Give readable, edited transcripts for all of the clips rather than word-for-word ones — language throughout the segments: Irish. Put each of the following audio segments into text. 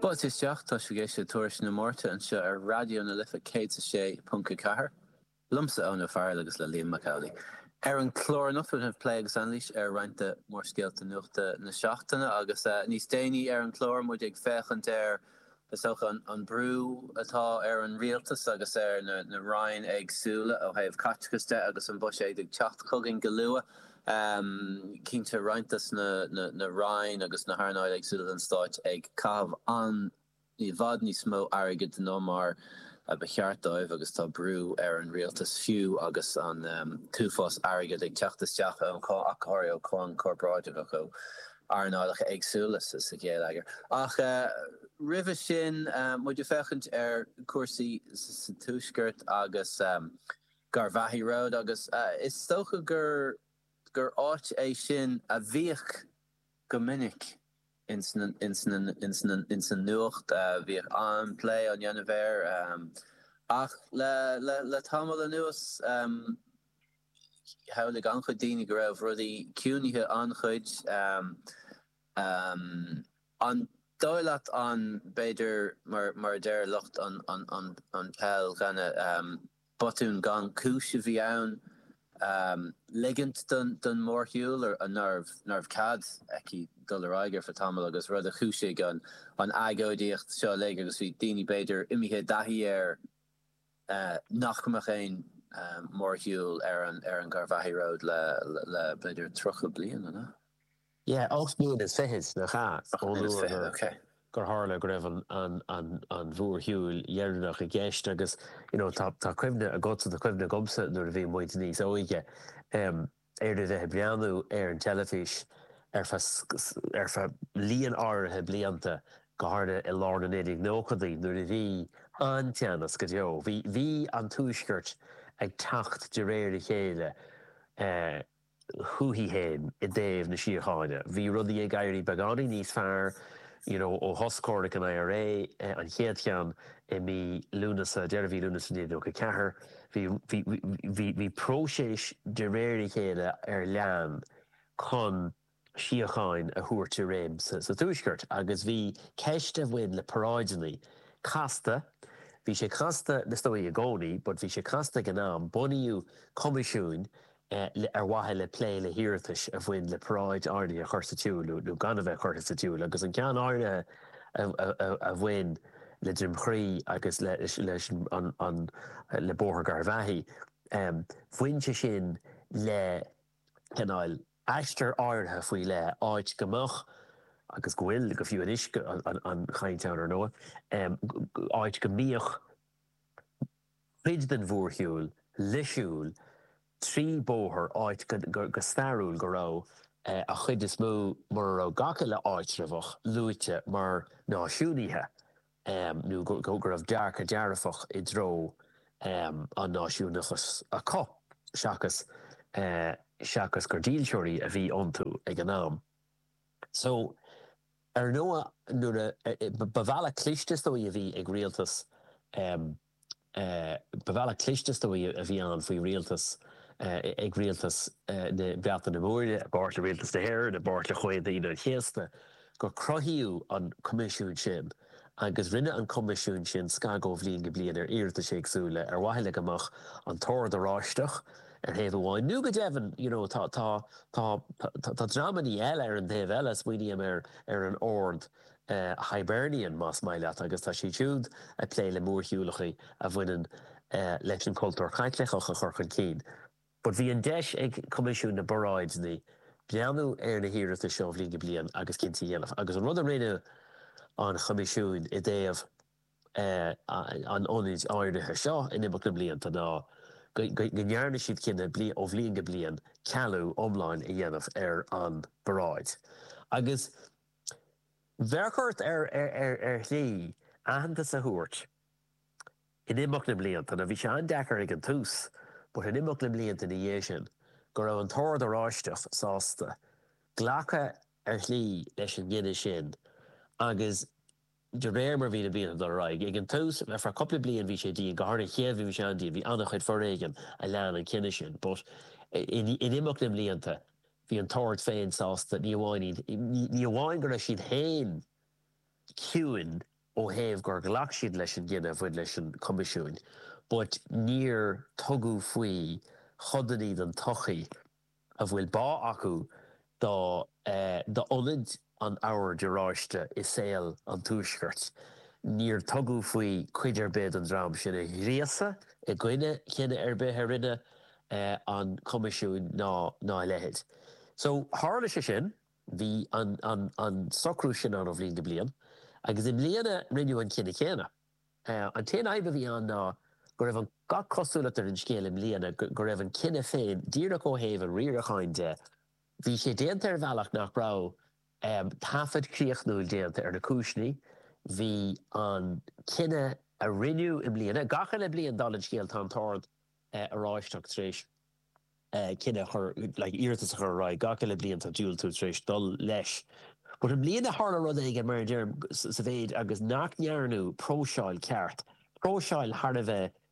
Bus is teach tá sé géisi tuairis na mórta an seo ar radio na lifa cé sé punca cahar. Lumsa ón na fearr agus le Liam Macaulay. Ar an chlór nufin have pléigs anlís ar reinte mór scéalta nuachta na seachtainna agus níos déine ar an chlór muid ag fechant ar socha an brú atá ar an rialtas agus ar na Ryan agsúla ó haibh catcaiste agus an buis ag techt chugging galua. Cínte reintas na Ryan agus na Harnáid agsúla an stáit ag cabh an ní bhd ní smó airgid den nómar a becheartdóibh agus tá brú ar an rialtas fiú agus an túfás airgid ag teachtasteach an choirí chuan corporáide go Arnáidach agsúlas sa géalagar. Ach rih sin muid fechant ar cuasaí sa túisgurt agus Garvahi Road agus is stocha gur áit é sin a bhíoch go minic in san nuacht bhíoch an play an Janver ach le tamil a nuas hálig anchuid daoine go raibh rudí ciúnithe anchuid an dóileat an beidir mar deir lucht an pell ganna botún gan cúise bhí ann ligint den mórhiúil ar a nerv cad eci dullar aiger for tamil agus rud a chúise gan an agódíocht seo le agus bhí daoine beidir imithe dahí ar nachcumach éin mórhiúil ar an Garvahi Road le beidir trocha blian anna. Yeah, 8 blian is fehis na cha. Okay. Gur hála go raibh an bhúr hiúil dhearnach a gceist agus tá cuimhne a gosa a cuimhne gomsa nuair a bhí muid níos óige ar de bheith breanú ar an telefís ar fa líon áirithe blianta go hána i lána éidir nóchadaí nuair a bhí an teannas go deo. Bhí an túisgurt ag tacht de réir a chéile thuí héin i déobh na síocháine. Bhí rudaí ag éirí beánaí níos fearr ó hoscóric an IRA an chéadchean I mi lúnas deirhí lúnas an éadú go cethir. Bhí próséis de réir a chéile ar lean chun síocháin a thuairte réim sa túisgurt agus bhí ceiste bhfuin le paráidenaí casta. Bhí sé casta na stóí a gcónaí, bud bhí sé casta gan nám bunaíú comisiún ar wathe le plé le hiirtas a bhfuin le paráid airní a chuirsa túúlú nó gan a bheith chuirsa túúil, agus an cean áirne a bhfuin le dimchrí agus leis le bóthar Garvahi. Bhain sé sin le cenáil eistear áirithe faoi le áit gomach agus gohfuil go fiú inis an chainteann ar nua áit go míoch chuid den bhúrthiúil leisiúil trí bóthar áit go starúil go rá a chuid is mó mar rá gacha le áitrefach luite mar náisiúnithe nó go raibh dearcha dearafach I dro an náisiúnachas a có seachas gur díalseoirí a bhí iontu ag an nám. So ar nua nuair bhela clistestóí a bhí ag rialtas bhela clistestóí a bhí an faoi rialtas ag rialtas na beata na móide, a báirte rialtas de hair, na báirte chuid na chéasta, go crothaíú an comisiún sin, agus rinne an comisiún sin scagó bhlíon go bliain ar iirta séagsúla ar waithile amach an tóir de ráisteach ar héad bháin. Nu go devan, tá dramaní eile ar an déobh eile smuoineam ar an ord Hibernian más maileat agus tá sí siúd a plé le mórthiúlachaí a bhainean leis an cultúr chaitleachach a churchan cín. But bhí an deis ag comisiún na boráidní bleanú ar na hiirta seo bhlíon go bliain agus cinntaí dhéanamh. Agus an rud a rinne an comisiún I déobh an ónid áirithe seo in imeach na blianta ná gnearna siad cinna ó bhlíon go bliain cealú omláin I dhéanamh ar an boráid. Agus bhearchart ar lí ahananta sa thuairt in imeach na blianta na bhí sé an dechar ag an tús, but in imeach na blianta na dhé sin go raibh an tóir de ráisteach sásta ghlacha ar lí leis an gine sin agus de réir mar bhí na bliana do raig. Ag an tús for coppla blian bhí sé dí garna chéadh bhí sé an dí bhí annach chuid forréigen a lean an cinine sin, but in imeach na blianta bhí an tóirt féin sásta ní bhhain go raibh siad hain ciúin ó héamh gur ghlach siad leis an gcinneamh bhuid leis an comisiún, but níor tugadh faoi chodaní don tochaí a bhfuil bá acu dá ionad an ábhar de ráiste is saoil an túisceart. Níor tugadh faoi cuidir bid an drám sinna riasa I gcuine chinne ar bith ar rinne an comisiún ná lehéid. So hála sé sin, bhí an socrú sin an ó bhlíon go bliain, agus I mbliana rinneú an cinenne chéine. An té aibbe bhí an ná go raibh an ga cosúlatar an scéal I mbliana go raibh an cinenne féin díreach ó héamh an riaracháin de. Bhí sé déanta ar bhealach nach rá tafad críochnúil déanta ar na cúisní, bhí an cinenne a rinneú I mbliana, gachan le blion dal an scéal tá an tord aráisteach tréis cinenne chur íirtas chur rá, gachan le blion tá dúil tú tréis dul leis. But an mbliana hála rud ige mar dearm sa bhéad agus nach nearnú próseáil ceart. Próseáil har a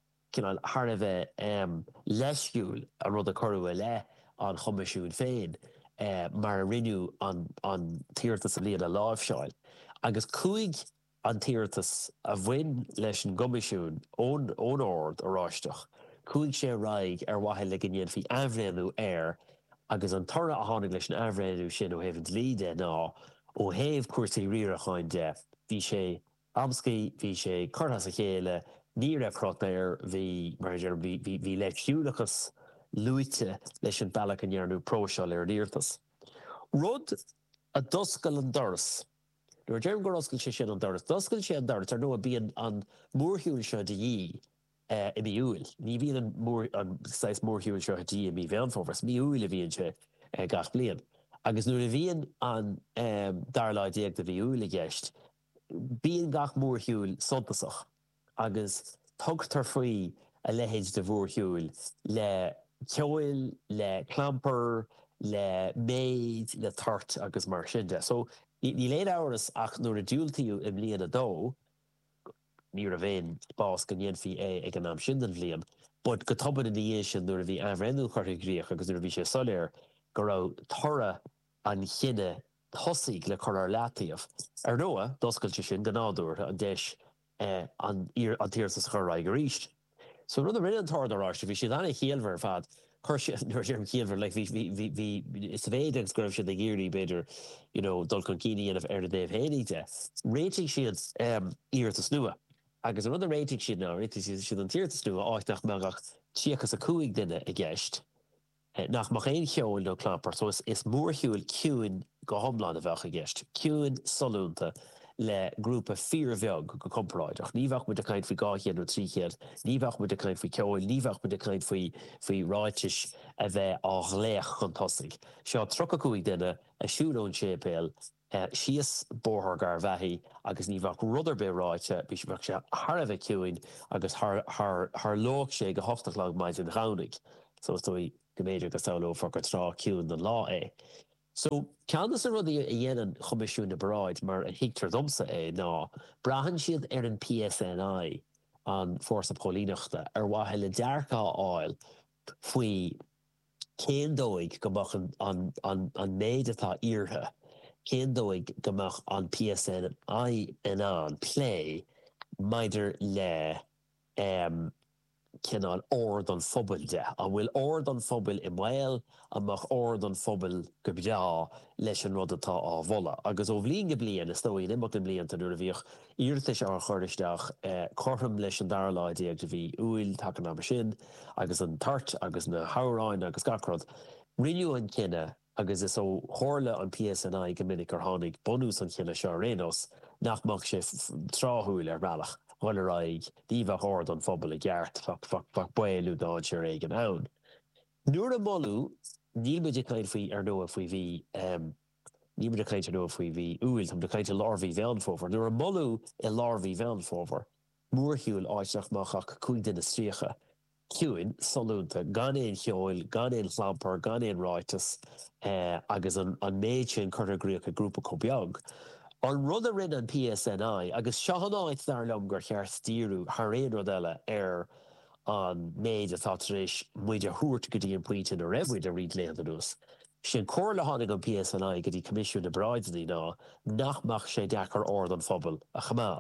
bheith leisciúil a rud a choru le an chomisisiún féin mar rinneú an tíirtas a líon a láimhseáil. Agus cúig an tíirtas a bhain leis an gomisiún ón ord aráisteach. Cúig sé raig ar waithe le gnéad fhí amhréanú air agus an tora a tháinig leis an amhréanú sin ó héhann líide ná ó héamh cuairtaí riaracháin de. Bhí sé amscaí, bhí sé curthas a chéile, ní raibh crotnair bhí le ciúlachas luite leis an bailach an dhearnú próseáil ar díirtas. Rud a doscail an doras. Nuair dearm go oscail sé sin an doras. Doscail sé an doras ar nó a bíon an mórthúil seo de dhí I mi úil. Ní bhíon an sais mórthúil seo de dhí I mi bheanfóras. Mi úil a bhíon sé gach blian. Agus nuair a bhíon an darlá déag de bhí úil a gceist, bíon gach mórthúil sontasach. Agus tugtar faoi a lehéid de mhórthúil le ceoil, le clamper, le méid, le tart agus mar sin de. So ní léad áras ach nuair a dúiltaíú I mbliana dó, ní a bhéin bás go ndéanfaí ag an am sin den bblian, but go tobann in dhé sin nuair a bhí amhréanú chuirtha gríoch agus nuair a bhí sé soléir go raibh tora an chinenne thosaigh le chur ar leataíomh. Ar nua, doscailte sin den nádúir an deis an tíirtas chur raig go ríist. So rud a rinne an tar aráiste, bhí sé dána chéalhar fad, chuir sé an chéalhar, le bhí is bhéideag go raibh sé de géirí beidir dul chun cíine ar a déobh héanaí de. Réitigh siad íirtas nua. Agus rud a réitigh siad ná, réitigh siad an tíirtas nua áit nach meach tíochas a cúig duine I gceist. Nach mach éon cheoil nó clampar, so is mórthúil ciúin go thomláin a bheith a gceist. Ciúin solúnta le grúpa fíor bheag go compráideach. Ní bheach mu a caint faoi gáchéad nó tríchéad, ní bheach mu a caint faoi ceoil, ní bheach mu a caint faoi ráitis a bheith á léach chun tosaigh. Seo trocha cúig duine a siúlón sépéal síos bórthar gar bheithí agus ní bheach rudidir be ráite, bhí sé bheach sé thar a bheith ciúin agus th lóg sé go hoftach lag maid in chánig. So stoi go méidir go saoló for go trá ciúin den lá é. So ceannas a rud a dhéanaan chomisisiún na bráid mar a hiictar domsa é ná brahann siad ar an PSNI an fórsa pólíneachta ar waithe le dearcá áil faoi céindóigh go mbeadh an méid atá iartha, céindóigh go mbeadh an PSNI in an play maidir le cinál ord an phobal de. An bhfuil ord an phobal I mhail amach ord an phobal go bra leis an rud atá á bhola. Agus ó bhlíon go bliain is tóí nimach an bliain nuair a bhíoh íirtas ar chuiristeach chortham leis an darláidíag de bhí úil take an am sin, agus an tart agus na háráin agus gacrod. Rinneú an cinenne agus is ó chóirle an PSNI go minic ar tháinig bonús an cinenne seo rénos nach mach sé tráthúil ar bhealach. Bhil raig díomh ord an phobal I gceart fach bailú dáin sé réig an ann. Nuair a molú, níl muid a caint faoi ar nua faoi bhí ní muid a caint ar nua faoi bhí úil tam de caint a lárbhí bhean fómhar. Nuair a molú I lárbhí bhean fómhar, mórthúil áiteach machach cúig duine stríocha. Ciúin solúnta, gan éon cheoil, gan éon chlampar, gan éon ráitas agus an méid sin chuir gríoch a grúpa có beag. An rud a rinne an PSNI agus seanáid dar lom gur cheart stíú th réon rud eile ar an méid atá éis muid a thuairt go dtí an puinte a raibhmuid a riad léanús. Sin cóir le tháinig an PSNI go dtí comisiún na braidní ná nachmach sé dechar ord an phobal a chamád.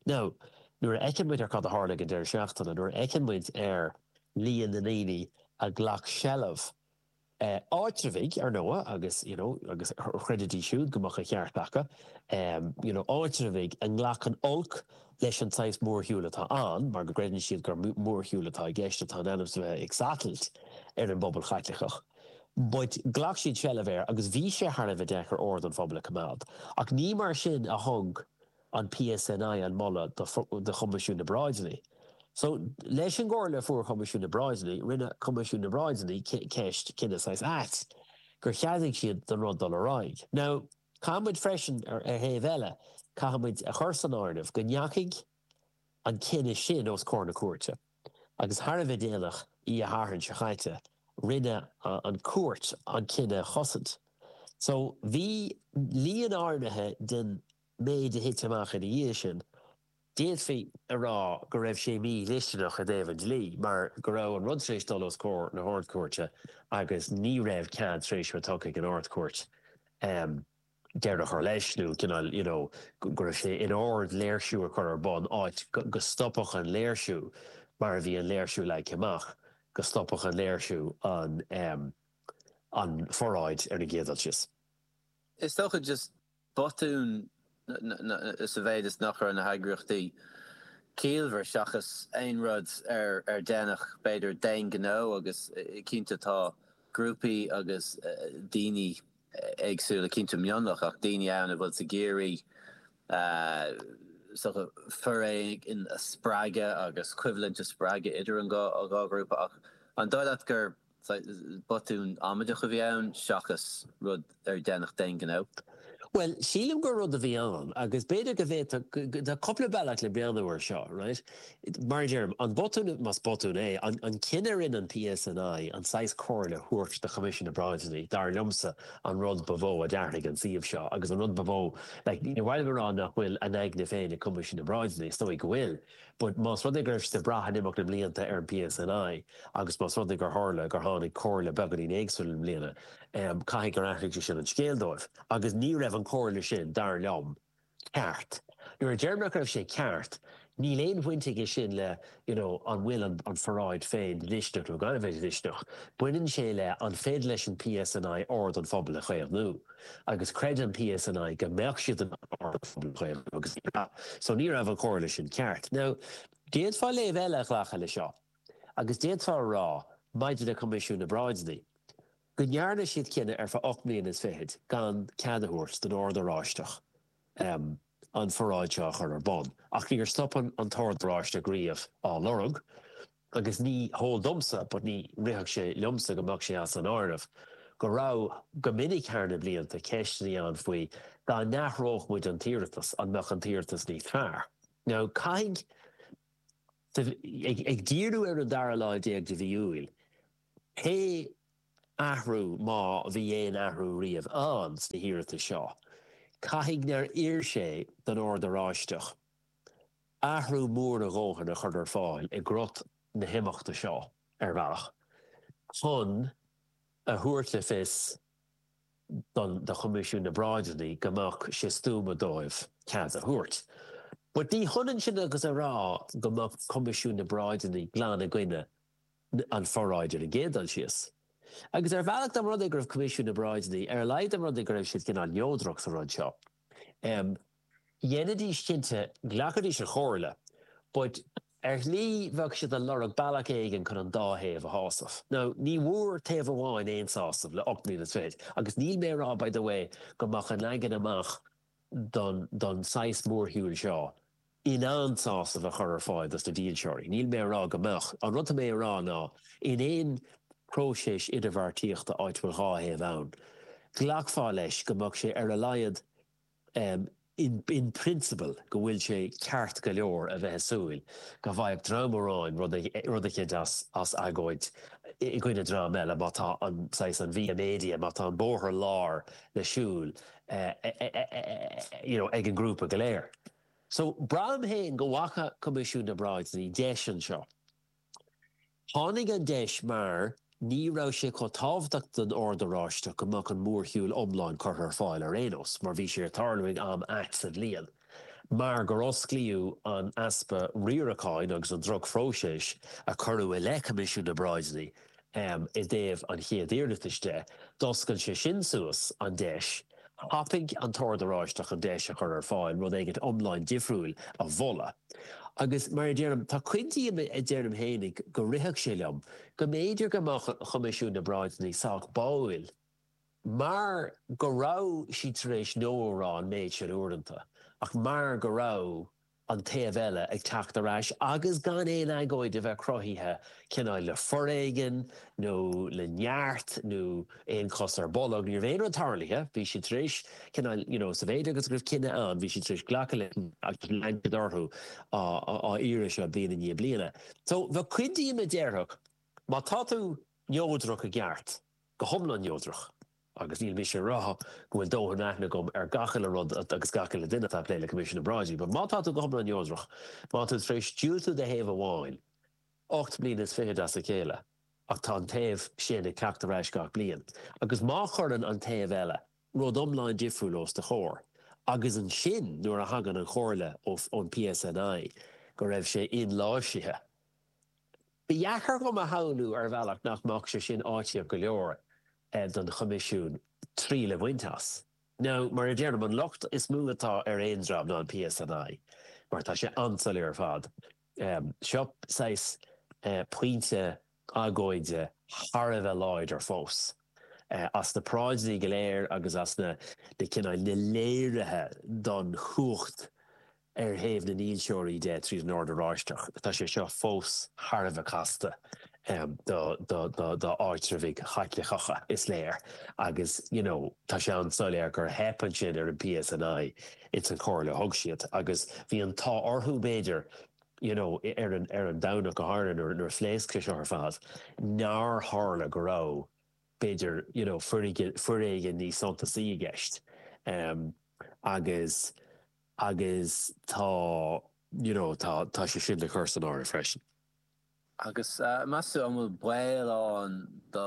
Now, nuair eicimid ar cad a hála go deir seachtainna, nuair eicimid ar líon na naoine a ghlach shellamh áitrivig ar nua agus agus chreidití siúd gomach a cheartpacha áitrivig an ghlach an olc leis an tais mórthúlatá an, mar go greidann siad gur mórthúlatá gceiste tá anamh ag satalt ar an bobbal chaitlichach. But ghlach siad shellamh agus bhí sé thar bheith dechar ord an phobal cumad. Ach ní mar sin a thug an PSNI an molla de Comisiún na Bráidní. So leis an gcóir le fuair Comisiún na Bráidní, rinne Comisiún na Bráidní ceist cinna sais at, gur cheadigh siad don rud dul aráig. Now, cámuid freisin ar héamh eile, cámuid a chur san áireamh go neacaigh an cinne sin os cór na cuairte. Agus thar bheith déanach í a tharthann se chaite, rinne an cuairt an cinne chosant. So bhí líon áirithe den méid a hit amach in a sin, déad fé ará go raibh sé mí listeanach a David Lee, mar go raibh an rudtrééis dul os cór na hardcoirte agus ní raibh cead trééis mar tucaigh an hardcoirt. Deirnach ar leisnú, go raibh sé in ord léirsú a chur ar bon áit go stoppach an léirsú, mar bhí an léirsú le ceamach, go stoppach an léirsú an foráid ar na géadaltas. Is toch just botún is a bheith is nachar an na hagruchtaí Kielver seachas ein rud ar dénach beidir dain gó agus cinnta tá grúpaí agus daoine agsúla cinnta mionlach ach daoine anna bhfuil sa géirí furéig in a sppraige agus equivalent a sppraige idir an gá grúpa ach an dáileat gur botún amaideach a bhí ann seachas rud ar dénach dain gó. Well, sílim go rud a bhí an, agus beidir go bhéit de coppla bealach le beanúir seo, right? Mar Jerem, an botún mas botún an cinnerin an PSNI an 6 cóirle thuairt de Comisiún na Bráidní, dar liomsa an rud bavó a dearnig an siomh seo, agus an rud bavó, bhil marrán nach bhfuil an aigna féin na Comisiún na Bráidní, sto ag bhfuil, but mas rud gur de bratha nimach na blianta ar an PSNI, agus mas rud gur hála gur tháinig cóirle beganí éagsúil na bliana, caithigh gur aithnig sin an scéaldóibh, agus ní raibh an cóirle sin dar leom ceart. Nuair a dearmach raibh sé ceart, ní léon bhaintigh sin le an bhfuil an foráid féin listeach nó gana bheith listeach, buineann sé le an féad leis an PSNI ord an phobal a chéamhnú, agus creid an PSNI go mbeadh siad an ord an phobal a chéamhnú agus so ní raibh an cóirle sin ceart. Now, déad fá léamh eile chhlacha le seo, agus déad fá rá maidide na Comisiún na Bráidní. Go nearna siad cinenne ar fa 8 mbliana is fichead gan ceadúirt den ord aráisteach an foráidseach ar bon. Ach ní gur stoppan an tordráiste gríomh á lorug, agus ní hó domsa, but ní ritheach sé liomsa go mbeadh sé as an áireamh, go rá go minic thar na blianta ceistní an faoi dá nachróch muid an tíirtas an meach an tíirtas ní fearr. Now, caithfidh ag díriú ar an dara láid déag de bhí uail, hé ahrú má bhí éon ahrú riamh ans na hiirta seo. Caithfidh nar ír sé den ord aráisteach. Ahrú mór na ggóthair na chur ar fáil ag grot na himachta seo ar bhealach. Chun a thuairt le fis don de Comisiún na Bráidní gomach sé stúma dóibh cead a thuairt. But ní thuanann sin agus a rá gomach Comisiún na Bráidní glan a gcuine an foráidir a géadal sios. Agus ar bhealach am rud ag raibh Comisiún na Bráidní, ar leid am rud ag raibh siad cin an neodroch sa rud seo. Dhéanadí cinnte ghlachadí se chóirle, but ar lí bheadh siad an lorach bailach éigean chun an dáhéamh a hásaf. Now, ní mhór taobh amháin éon sásaf le 8 mbliana is fichead, agus níl mé rá, by the way, gomach an aigean amach don 6 mórthúil seo. In ansásaf a chur ar fáid as na díal seoirí. Níl mé rá gomach, an rud mé rá ná, in éon próisis idirmhartíochta áit bhfuil ráhéamh ann. Ghlachfá leis gomach sé ar a laiad in principle go bhfuil sé ceart go leor a bheith súil, go bhaibh dramaráin rud a chéad as agóid i gcuine drám eile má tá an bhí média má tá an bóthar lár le siúil ag an grúpa go léir. So bram héin go bhacha Comisiún na Bráidní deis an seo. Tháinig an deis mar ní rá sé có tábhacht den ord aráisteach gomach an mórthúil omláin chur ar fáil ar éos, mar bhí sé tarlaigh am at san líon. Mar gur oscliú an aspa riaracáin agus an drog fróisis a chorú le comisiún na Bráidní I déobh an chéad iarnataiste, doscail sé sin suas an deis, hapig an tordaráisteach an deis a chur ar fáil rud éigead omláin difriúil a bhola. Agus mar déarm tá cuintí déarm hénig go ritheach sé leam, go méidir go comisiún na Bráidní sách báil, mar go rá si taréis nórán méid sé úranta, ach mar go rá an taobh eile ag teacht arás agus gan éon agóid a bheith crothaithe cinál le foréigen nó le neart nó éon cos ar bollag níor bhéon an tarlaithe, bhí si tríis cinál sa bhéad agus gribh cinenne an, bhí si tríis ghlacha le agus leinte dorthú á iire seo bliana ní bliana. So bheith cuidí me déireach, má tá tú neódrach a gceart, go thomlan neódrach. Agus níl mis sé ratha go bhfuil dóthain aithne gom ar gachail a rud agus gachail a duine tá léile comisiún na Bráidí, but má tá tú go thomlan neódrach, má tú tréis dúiltú de héamh amháin, 8 bliain is fiche as a chéile, ach tá an taobh sin ag ceacht arás gach bliain. Agus má churann an taobh eile, rud omláin difriúil os de chóir, agus an sin nuair a hagan an chóirle ón PSNI go raibh sé inláisithe. Bheadchar go a haanú ar bhealach nach mac sé sin áitiach go leor don comisiún trí le bhainteas. Now, mar a déarm an locht is múlatá ar éondrab ná an PSNI, mar tá sé ansal ar fad. Seo sais pointe agóide thar a bheith láid ar fós. As na Bráidní go léir agus as na cinál na léirithe don chuacht ar thaobh na níonseirí de trí an ordaráisteach. Tá sé seo fós thar a bheith casta. The áitrahig chaitlichacha is léir agus tá sé an soléir gur hepan sin ar an PSNI it's an chóir le thug siad agus bhí an tá orthú béidir ar an damhnach go háireann nuair phléascris ar fad nar tharla go rá béidir furéige ní santasaí gceist agus tá sé sin le chusan áir freisin. Agus masú an bhfuil bail an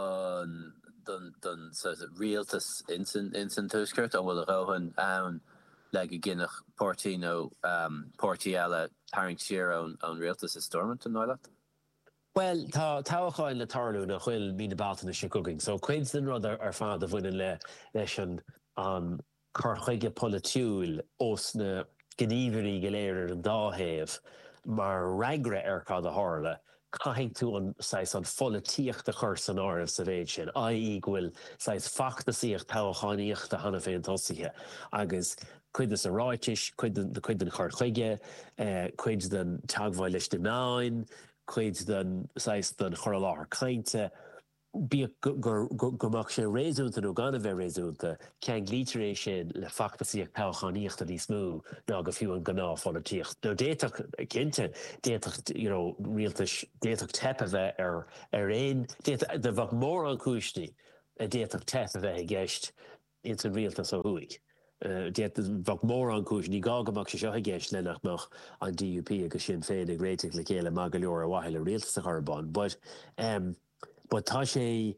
don rialtas insan túscairt an bhfuil a rohan ann le go gcinnech pórtaí nó pórtaí eile thairng siar an rialtas is stormant an náileat? Well, tá táchaáin le tarlú na chuil mí na bátainna sin cooking, so cuid den rud ar fád a bhainean leis an chorchuige politiúil os na gníomhairí go léir ar an dáthaobh mar reagra ar cád a tharla. Caithfidh tú an folaíocht a chur san áibh sa bhéid sin, i.e. Ghuiil fachtasíocht táchaíocht a hana féin tosaithe, agus cuid is a ráitis, cuid den chorchuige, cuid den teagmhail leis de náin, cuid den chur láthar cainte, bí gomach sé réúnta nó gan a bheith réúnta, cean glítaréis sin le fachtasíocht táchaíocht a níos mú ná go fiú an gná folaíocht. No déach cinnte déach rialtas déach tepa bheith ar éon de bhah mór an cúisní a déach tepa bheith i gceist in san rialtas ó thuaig. Bhah mór an cúisní gágamach sé seo i gceist lenach an DUP agus sin féin ag réiteach le chéile má go leor a bhaile rialtas a charbán. But tá sé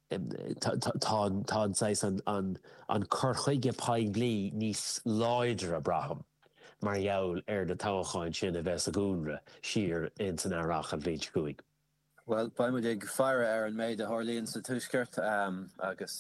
tá an chorchuige paighlí níos láidre a braham mar gheall ar de táchaáin sin a bheits a gúnra siar in san áireach an bhíonn cuaig. Well, baimid ag fear ar an méid a Harlíonn sa túisceart agus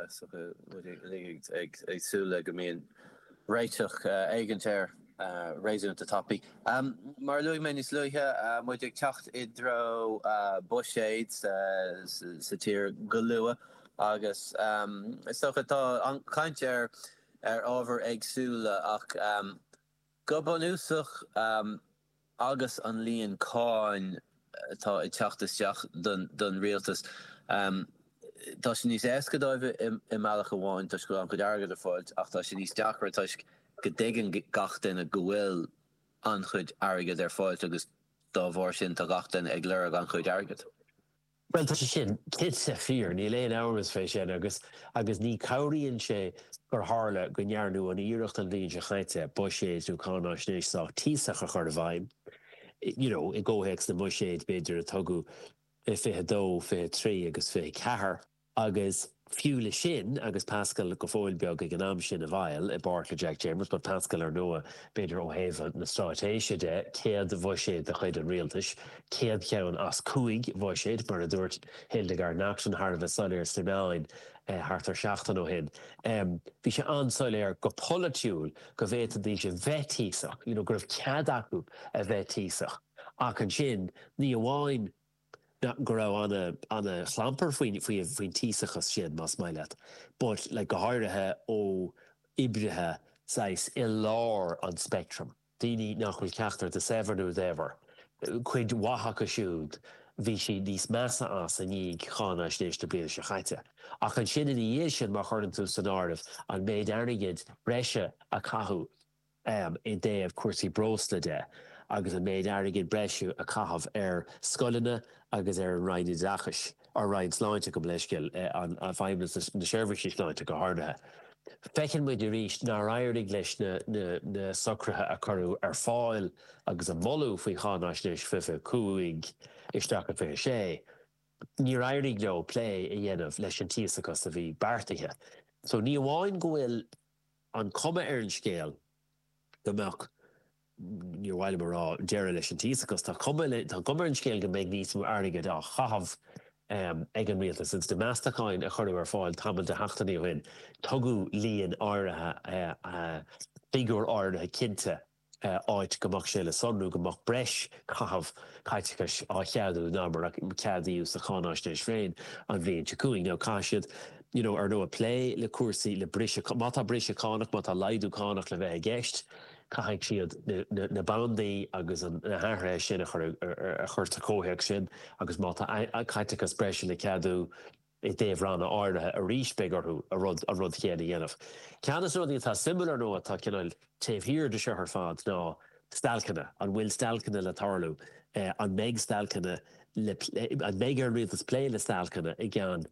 ag súla go míon réiteach éigentéir réúnta tapí. Mar luigh mé níos luithe muid ag teacht idro bushade sa tír go lua agus is tá an cainte ar ábhar agsúla ach go bunúsach agus an líon cáin tá i teachtasteach don rialtas. Tá sin níos éascadóibh i meallach amháin tá go an chud airgad a fáilt ach tá sin níos deachra tá go dtéigean gachtain a go bhfuil an chud airgad ar fáilt agus dá bhór sin tá gachtain ag leir an chud airgad. Well, tá sé sin kit sa fír, ní léon áras fé sin agus ní cabhraíonn sé gur tharla go nearnú an iirecht an bhíonn se chaite bushade cánáisnééisach tíosacha chur a bhaim. I ggóhéics na bushade beidir a tugu fé dó fé trí agus fé cethar agus fiúla sin agus Pascal go fóil beag ag an am sin a bhail I bart le Jack Chambers, but Pascal ar nua beidir ó héfa na stáitéise de céad bhoi séad de chuid an rialtas, céad ceann as cuaig bhoi séad mar a dúirt Hildegard Nachson Harbh Solir Stimáin hartar seachtain ó hin. Bhí sé ansáiléir go politiúil go bhéta dí sé bheittíosach, gur cead acu a bheittíosach. Ach an sin, ní amháin go raibh anna chlamper faoin tíosachas sin más maiile. But le go háirithe ó ibrithe sais I lár an spectrum. Daoine nach bhfuil ceachtar de severú d'ever. Cuid Oaxaca siúd, bhí si níos measa as a níag chána snéiste bliana se chaite. Ach an sin in dhé sin mar chuann tú san áirimh an méid airnigid breise a cathú I déobh cuasaí brósla de, agus an méid airnigid breisiú a cathab scoileanna agus an Ryan Dachas, ar Ryan Sláinte go bleisciil an feimlas na seirbhísí sláinte go háirithe. Fecinn muid I ríist ná rairigh leis na socrathe a chorú ar fáil agus an molú faoi chánáisnéis fife cuaig isteach a fé sé. Ní rairigh leo plé I dhéanamh leis an tíosachas a bhí beartaithe. So ní amháin go bhfuil an cuma ar an scéal gomach ní bhhaile mar rá deire leis an tíosachas tá cuma ar an scéal go méid níos mó airnigid a chahabh ag an rialtas since de meastacháin a chorú ar fáil tamil de heachtaí ó hin tugu líon áirithe figúr áirithe cinnte áit gomach sé le sonrú gomach breis chahabh caiiteachas á cheadú ná mar ceadaíú sa chánáisnéis féin an bhíonn se cúing nó caiisiad ar nó a plé le cuasaí le brise mátá brise cánach mátá laidú cánach le bheith a gceist caiigh siad na bandaí agus an hathréis sin a chuirta cóthaigh sin agus mátá caiiteachas breise le ceadú I déobh ranna áirithe a ríis beagorthú a rud chéad a dhéanamh. Ceannas rudí atá similar nó atá cinál taobhthír de seo ar fad ná stalcanna, an bhfuil stalcanna le tarlú, an méid stalcanna an méid ar rialtas plé le stalcanna I gceann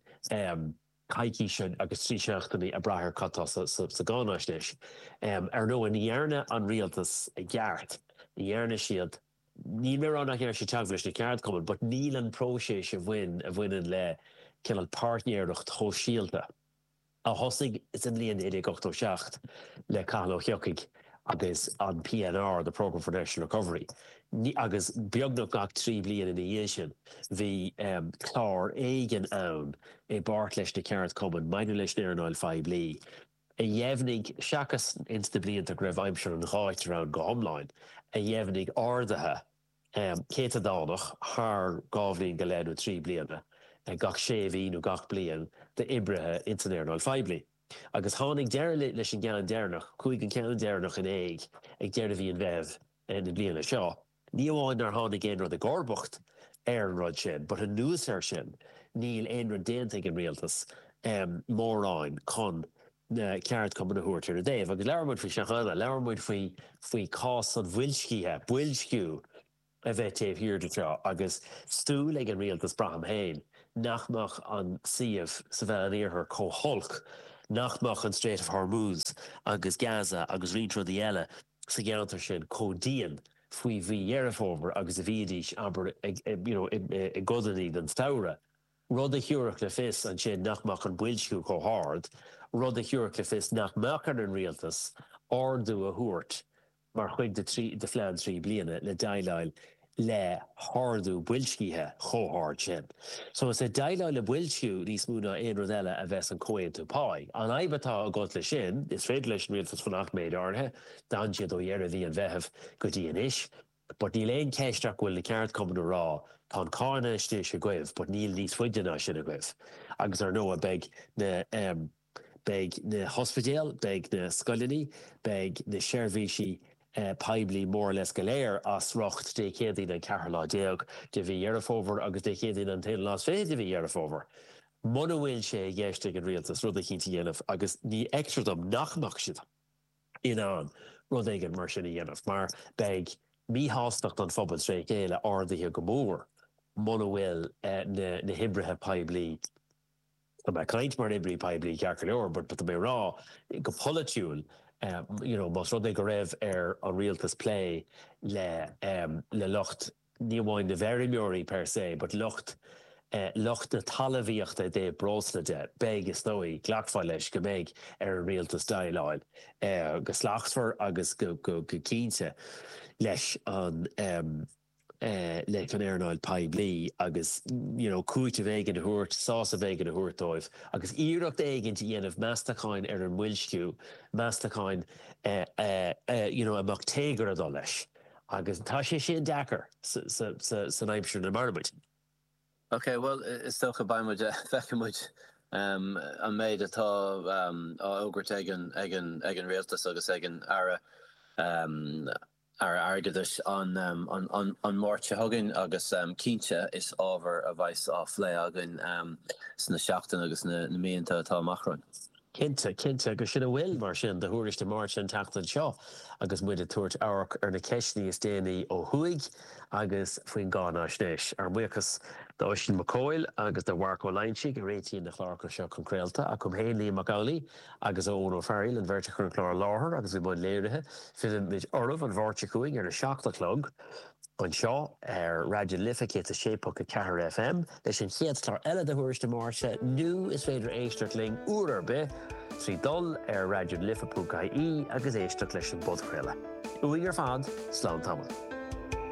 caiicí sin agus trí seachtaí a brathir catá sa gánáisnéis. Ar nó in dhearna an rialtas a gceart, in dhearna siad, ní mé rá nach ar sé teagh leis na ceart cumann, but níl an próséis a bhainean le cinál partnéireacht thóisialta. A thosaigh is an líon 1887 le Carlo Chiocig agus an PNR, the Programme for National Recovery. Agus beagnach gach 3 bliain in dhé sin, bhí clár éigen ann I bart leis na ceart cumann maidú leis n'éireanáil 5 bliain. A dhéimnig seachas insta blianta go raibh aimsir an gháit ar an gámláin, a dhéimnig ardathe céta dánach thar gábhlíon go leanú 3 bliana, gach séhí nó gach blian de ibrithe inta n'éireanáil 5 bliain. Agus tháinig deir leis an gceann déirnach, chuig an ceann déirnach in éig ag deir a bhí an bheith na bliana seo. Ní amháin ar tháinig éon rud a gcórbacht ar an rud sin, but an nuas ar sin, níl éon rud déanta ag an rialtas mórráin chun na ceart cumann na thuairtear a déobh. Agus leabharmuid faoi seachana, leabharmuid faoi cás an bhuilscíthe, builsciú a bheith taobhthír de seo, agus stúil ag an rialtas braham hain, nachmach an siomh sa bheith an iarthar cótholc, nachmach an Strait of Hormuz, agus Gaza, agus riontrúdaí eile sa gceantar sin códaíonn faoi bhí dhearafómar agus a bhídís aber I godaní den staire. Rud a thiúrach le fis an sin nachmach an builsciú chomhthard, rud a thiúrach le fis nachmach an rialtas ardú a thuairt mar chuig de phlean 3 bliana le daileáil le hardú builscíthe chomhthard sin. So is a daileáil le builsciú níos múna aon rud eile a bheits an cóin tú páig. An aibetá a got le sin, is féidir leis an rialtas fan 8 méid áirithe, dan siad ó dhearad bhí an bheitheh go dtí an isis, but níl éon ceisteach bhfuil na ceart cumann rá tá cána istíos a gcuibh, but níl níos fuideanna sin a gcuibh. Agus ar nó a beag na hospidéal, beag na scoilíní, beag na seirbhísí paibli mór les go léir as rocht de chédaí an Carla Deog de bhí dhearafómar agus de chédaí an taon Las Vegas de bhí dhearafómar. Muna bhfuil sé gceiste an rialtas rud a cinnta dhéanamh agus ní extradom nachmach siad in an rud ag an mar sin dhéanamh, mar beag míthásnacht an phobal Sré céile ardaithe go mór muna bhfuil na hibrithe paibli Tá mé caint mar ibrí paibli ceacair leor, but tá mé rá go politiúil más rud ag go raibh ar an rialtas play le locht ní amháin na bhéirimeirí per se, but locht lucht na talavíochta dé brosnaide begus nóí ghlachfáil leis go méid rialtas dáileáil go slachsfar agus go cínte leis an le an airnáil paibli agus cúite bhégan a thuirt, sása bhégan a thuirtáibh agus íireacht éigeint dhéanamh meastacáin an mhuilsciú, meastacáin amach tégar a dó leis. Agus tá sé sin dechar san aimsir na marmuid. Okay, well, is toch a baimmuid fechamuid an méid atá ógurt egen réaltas agus egen ara airgadis an mórte hagan agus cínte is ábhar a bhaith á lé agan sna seachtain agus na míonanta atá machran. Cinnte go sinna bhfuil mar sin de thuiriste máirt an teachtain seo agus muid a tuairt áach ar na ceisní is déanaí ó thuig agus faoin gána snéis ar muchas dá sin McCoyle agus de Warco Leinsi go réitíon na chláircha seo concréalta a chum héanaí Macaulay agus ó Ónó Farrell an bhirrte chun chlár láthair agus bhí muid léirithe filim mid ormh an bhirrte chuig ar na seachtalog an seo ar Radio Lifa cé a sépa go cehar FM leis an chéadtar eile de thuiriste máirte nu is féidir éisteart úr be trí dul ar Radio Lifa.ie agus éisteart leis an bodchréile. Uí ar fad, slán tamil.